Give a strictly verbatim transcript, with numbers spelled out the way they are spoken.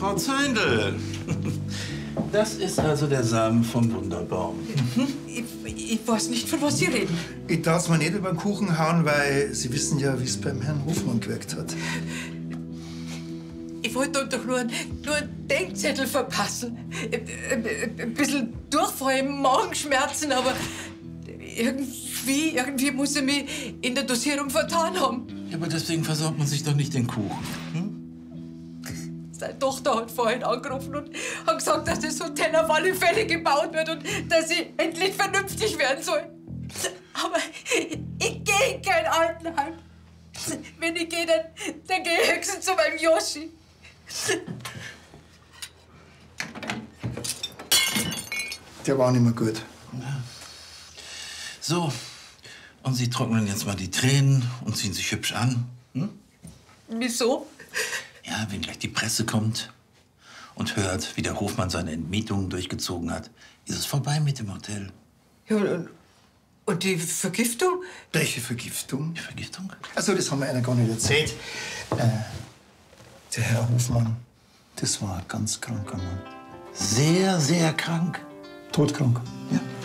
Frau Zeindl. Das ist also der Samen vom Wunderbaum. Ich, ich weiß nicht, von was Sie reden. Ich darf mir nicht über den Kuchen hauen, weil Sie wissen ja, wie es beim Herrn Hofmann gewirkt hat. Ich wollte doch nur, nur einen Denkzettel verpassen. Ein bisschen Durchfall im Magenschmerzen, aber irgendwie, irgendwie muss ich mich in der Dosierung vertan haben. Ja, aber deswegen versorgt man sich doch nicht den Kuchen. Hm? Seine Tochter hat vorhin angerufen und hat gesagt, dass das Hotel auf alle Fälle gebaut wird und dass ich endlich vernünftig werden soll. Aber ich gehe in kein Altenheim. Wenn ich gehe, dann, dann gehe ich höchstens zu meinem Yoshi. Der war nicht mehr gut. Ja. So, und Sie trocknen jetzt mal die Tränen und ziehen sich hübsch an. Hm? Wieso? Ja, wenn gleich die Presse kommt und hört, wie der Hofmann seine Entmietungen durchgezogen hat, ist es vorbei mit dem Hotel. Ja, und, und die Vergiftung? Welche Vergiftung? Die Vergiftung? Also, das haben wir einer gar nicht erzählt. Äh, der Herr Hofmann, das war ein ganz kranker Mann. Sehr, sehr krank. Todkrank. Ja.